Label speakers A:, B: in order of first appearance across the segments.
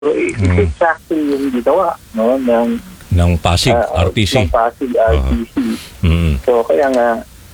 A: So, exactly yung ginawa, no,
B: ng Pasig, RTC.
A: Ng Pasig, RTC. So, kaya nga,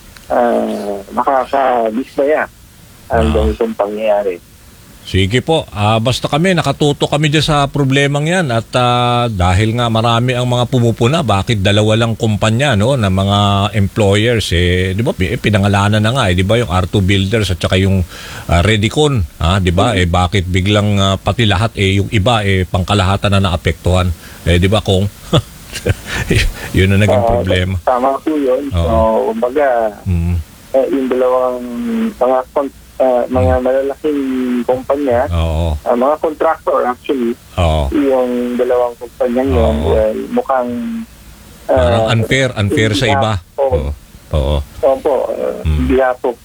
A: makakabismaya ang ganitong pangyayari.
B: Sige po, basta kami, nakatuto kami dyan sa problemang yan at dahil nga marami ang mga pumupuna, bakit dalawa lang kumpanya, no, na mga employers, di ba, pinangalanan na nga, di ba, yung R2 Builders at saka yung Redicon, di ba, bakit biglang pati lahat, yung iba, pangkalahatan na naapektuhan, di ba, kung yun na naging problema.
A: Tama po yun. So, kumbaga, yung dalawang mga malalaking kumpanya, mga contractor actually, yung dalawang kumpanya yun, well, mukhang
B: parang unfair sa iba.
A: Opo, behalf of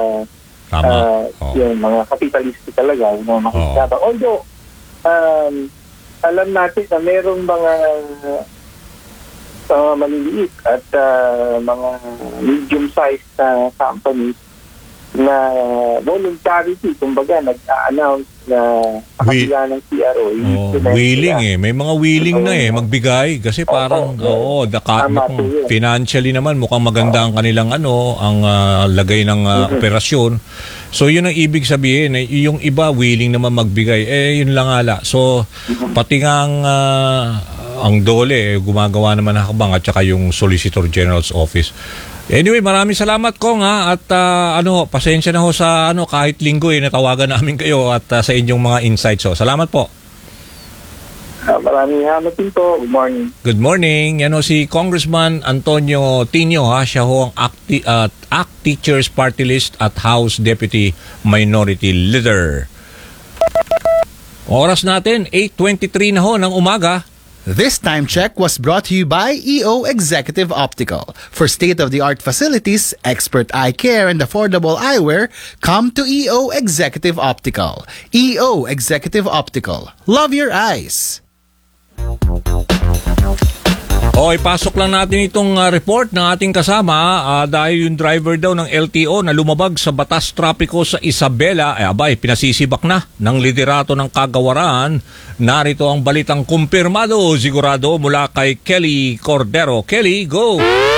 A: yung mga kapitalistic talaga, yung mga makikita. Although, alam natin na mayroong mga maliliit at mga medium-sized companies na voluntarily, kumbaga, nag-a-announce na pakabila ng CRO.
B: Willing may mga willing na magbigay kasi parang, financially naman mukhang maganda ang kanilang ang lagay ng operasyon. So yun ang ibig sabihin, yung iba willing naman magbigay, yun lang ala. So pati nga ang DOLE, gumagawa naman ng hakbang at saka yung Solicitor General's Office. Anyway, maraming salamat Kong at pasensya na ho sa kahit linggo natawagan namin kayo at sa inyong mga insights. So, salamat po.
A: Maraming salamat din po. Good morning.
B: Good morning. Yan si Congressman Antonio Tinio, siya ho ang ACT Teachers Party List at House Deputy Minority Leader. Oras natin 8:23 na ho ng umaga.
C: This time check was brought to you by EO Executive Optical. For state-of-the-art facilities, expert eye care, and affordable eyewear, come to EO Executive Optical. EO Executive Optical. Love your eyes.
B: Ipasok lang natin itong report ng ating kasama dahil yung driver daw ng LTO na lumabag sa batas trapiko sa Isabela, pinasisibak na ng liderato ng kagawaran. Narito ang balitang kumpirmado, sigurado mula kay Kelly Cordero. Kelly, go!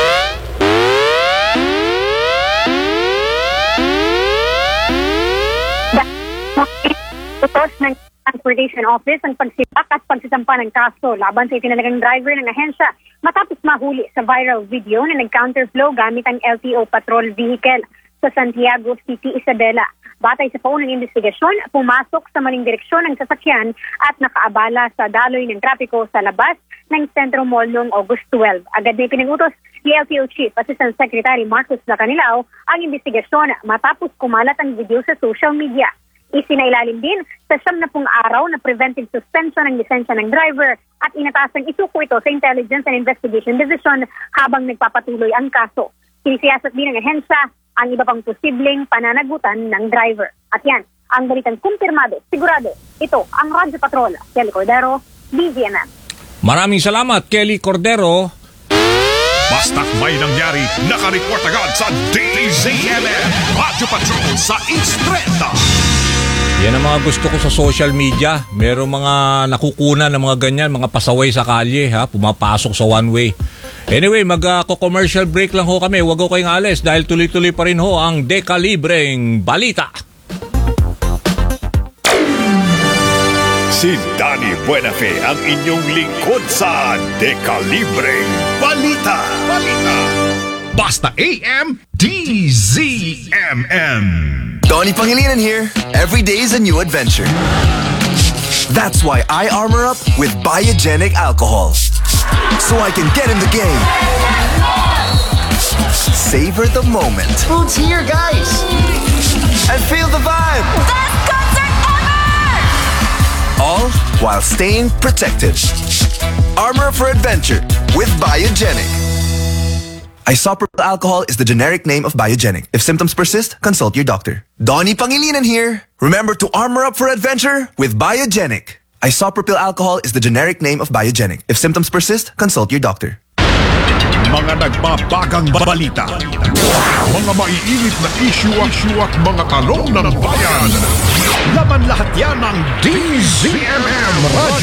D: Utos ng Transportation Office ang pagsibak at pagsisampa ng kaso laban sa itinalagang driver ng ahensya matapos mahuli sa viral video na nag-counterflow gamit ang LTO patrol vehicle sa Santiago City, Isabela. Batay sa paunang investigasyon, pumasok sa maling direksyon ng sasakyan at nakaabala sa daloy ng trapiko sa labas ng Centro Mall noong August 12. Agad na pinag-utos ni LTO Chief Assistant Secretary Marcos Lacanilao ang investigasyon matapos kumalat ang video sa social media. Isinailalim din sa 70 araw na preventive suspension ng lisensya ng driver at inatasang isuko ito sa Intelligence and Investigation Division habang nagpapatuloy ang kaso. Sinisiyasat din ng ahensya ang iba pang posibleng pananagutan ng driver. At yan, ang balitang kumpirmado, sigurado, ito ang Radyo Patrol. Kelly Cordero, BGMM.
B: Maraming salamat, Kelly Cordero.
E: Basta't may nangyari, nakareport agad sa DZMM Radyo Patrol sa East 30.
B: Yan ang mga gusto ko sa social media. Merong mga nakukunan ng mga ganyan, mga pasaway sa kalye, pumapasok sa one way. Anyway, mag-commercial break lang ho kami. Huwag ho kayong alis dahil tuloy-tuloy pa rin ho ang Dekalibreng Balita.
E: Si Danny Buenafe ang inyong lingkod sa Dekalibreng Balita. Basta AM DZMM.
F: Donnie Pangilinan here. Every day is a new adventure. That's why I armor up with Biogenic alcohol. So I can get in the game. Savor the moment.
C: Food's here, guys.
F: And feel the vibe.
G: Best concert ever!
F: All while staying protected. Armor for adventure with Biogenic. Isopropyl alcohol is the generic name of Biogenic. If symptoms persist, consult your doctor. Donnie Pangilinan here. Remember to armor up for adventure with Biogenic. Isopropyl alcohol is the generic name of Biogenic. If symptoms persist, consult your doctor.
E: Mga nagbabagang balita. Mga maiinit na issue at mga tanong ng bayan. Laban lahat yan ng DZMM Radio